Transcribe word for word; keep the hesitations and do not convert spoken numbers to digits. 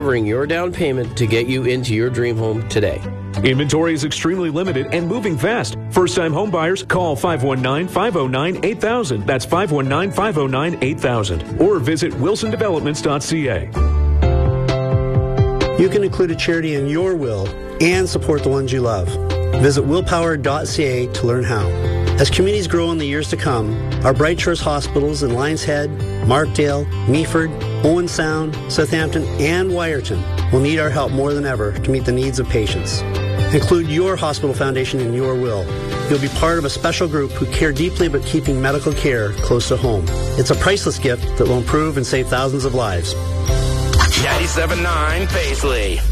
Covering your down payment to get you into your dream home today. Inventory is extremely limited and moving fast. First-time home buyers, call five one nine, five oh nine, eight thousand. That's five one nine, five oh nine, eight thousand. Or visit wilson developments dot c a. You can include a charity in your will and support the ones you love. Visit willpower dot c a to learn how. As communities grow in the years to come, our Bright Shores hospitals in Lions Head, Markdale, Meaford, Owen Sound, Southampton, and Wyerton will need our help more than ever to meet the needs of patients. Include your hospital foundation in your will. You'll be part of a special group who care deeply about keeping medical care close to home. It's a priceless gift that will improve and save thousands of lives. ninety-seven point nine Paisley.